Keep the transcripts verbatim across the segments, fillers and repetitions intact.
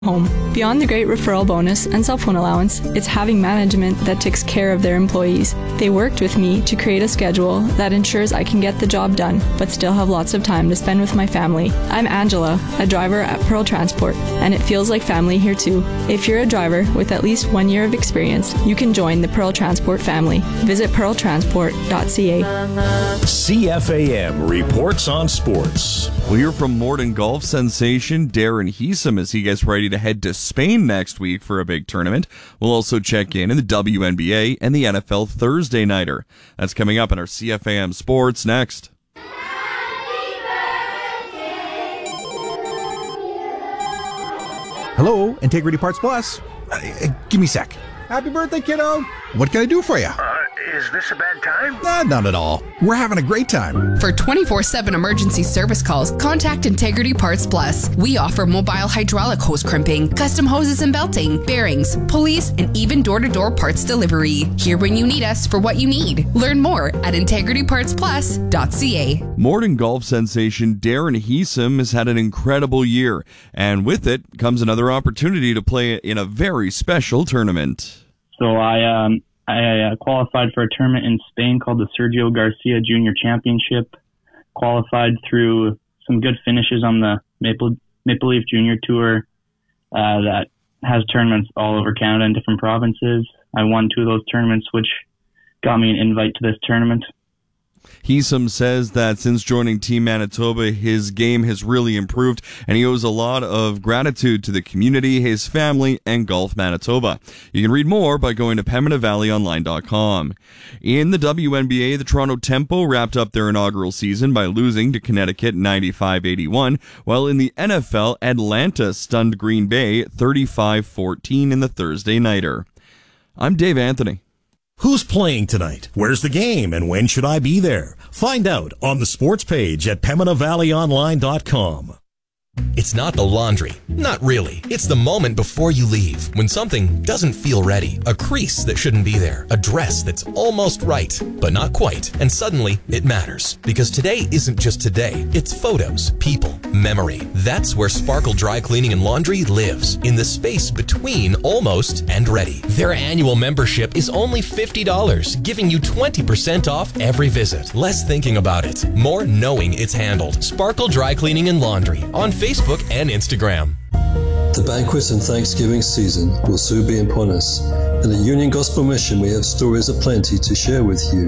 home. Beyond the great referral bonus and cell phone allowance, it's having management that takes care of their employees. They worked with me to create a schedule that ensures I can get the job done, but still have lots of time to spend with my family. I'm Angela, a driver at Pearl Transport, and it feels like family here too. If you're a driver with at least one year of experience, you can join the Pearl Transport family. Visit pearl transport dot c a. C F A M reports on sports. We'll hear from Morden golf sensation Darren Heesum as he gets ready to head to Spain next week for a big tournament. We'll also check in in the W N B A and the N F L Thursday Nighter. That's coming up in our C F A M Sports next. Hello, Integrity Parts Plus. Uh, uh, give me a sec. Happy birthday, kiddo. What can I do for you? Uh, is this a bad time? Uh, not at all. We're having a great time. For twenty-four seven emergency service calls, contact Integrity Parts Plus. We offer mobile hydraulic hose crimping, custom hoses and belting, bearings, pulleys, and even door-to-door parts delivery. Here when you need us for what you need. Learn more at integrity parts plus dot c a. Morden golf sensation Darren Heesum has had an incredible year, and with it comes another opportunity to play in a very special tournament. So I um, I uh, qualified for a tournament in Spain called the Sergio Garcia Junior Championship. Qualified through some good finishes on the Maple Maple Leaf Junior Tour uh, that has tournaments all over Canada in different provinces. I won two of those tournaments, which got me an invite to this tournament. Heesum says that since joining Team Manitoba, his game has really improved, and he owes a lot of gratitude to the community, his family, and Golf Manitoba. You can read more by going to pembina valley online dot com. In the W N B A, the Toronto Tempo wrapped up their inaugural season by losing to Connecticut ninety-five eighty-one, while in the N F L, Atlanta stunned Green Bay thirty-five fourteen in the Thursday Nighter. I'm Dave Anthony. Who's playing tonight? Where's the game? And when should I be there? Find out on the sports page at pembina valley online dot com. It's not the laundry. Not really. It's the moment before you leave, when something doesn't feel ready. A crease that shouldn't be there. A dress that's almost right, but not quite. And suddenly, it matters. Because today isn't just today. It's photos, people, memory. That's where Sparkle Dry Cleaning and Laundry lives. In the space between almost and ready. Their annual membership is only fifty dollars, giving you twenty percent off every visit. Less thinking about it, more knowing it's handled. Sparkle Dry Cleaning and Laundry on Facebook and Instagram. The banquet and Thanksgiving season will soon be upon us. In the Union Gospel Mission, we have stories aplenty to share with you.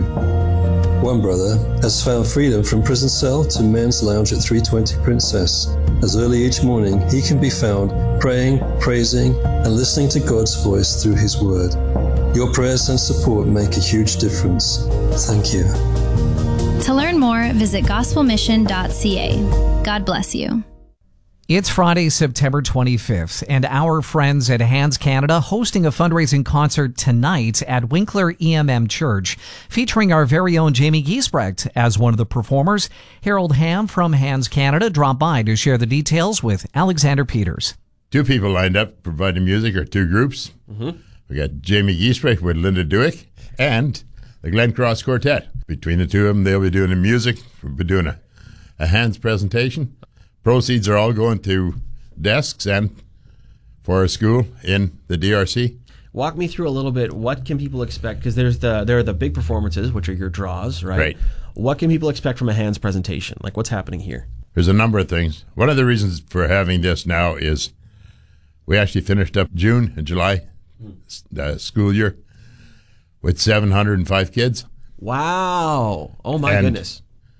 One brother has found freedom from prison cell to men's lounge at three twenty Princess. As early each morning, he can be found praying, praising, and listening to God's voice through His Word. Your prayers and support make a huge difference. Thank you. To learn more, visit gospel mission dot c a. God bless you. It's Friday, September twenty-fifth, and our friends at Hands Canada hosting a fundraising concert tonight at Winkler E M M Church, featuring our very own Jamie Giesbrecht as one of the performers. Harold Ham from Hands Canada dropped by to share the details with Alexander Peters. Two people lined up providing music, or two groups. Mm-hmm. We got Jamie Giesbrecht with Linda Dewick and the Glen Cross Quartet. Between the two of them, they'll be doing the music. We'll be doing a, a Hands presentation. Proceeds are all going to desks and for a school in the D R C. Walk me through a little bit. What can people expect? Because there's the there are the big performances, which are your draws, right? Right. What can people expect from a Hands presentation? Like, what's happening here? There's a number of things. One of the reasons for having this now is we actually finished up June and July uh, school year with seven hundred five kids. Wow. Oh, my and goodness.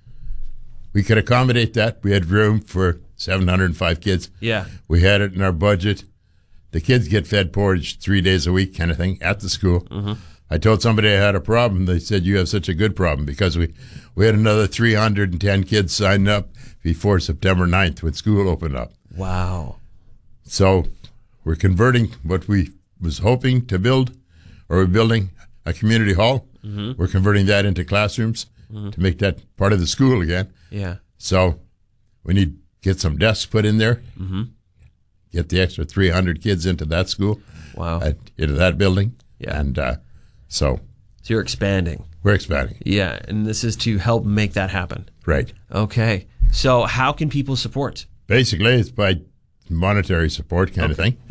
We could accommodate that. We had room for seven hundred five kids. Yeah. We had it in our budget. The kids get fed porridge three days a week kind of thing at the school. Mm-hmm. I told somebody I had a problem. They said, you have such a good problem, because we, we had another three hundred ten kids signed up before September ninth when school opened up. Wow. So we're converting what we was hoping to build, or we're building a community hall. Mm-hmm. We're converting that into classrooms mm-hmm. to make that part of the school again. Yeah. So we need to get some desks put in there, mm-hmm. get the extra three hundred kids into that school, wow, at, into that building. Yeah. And uh, so. So you're expanding. We're expanding. Yeah. And this is to help make that happen. Right. Okay. So how can people support? Basically, it's by monetary support kind of thing.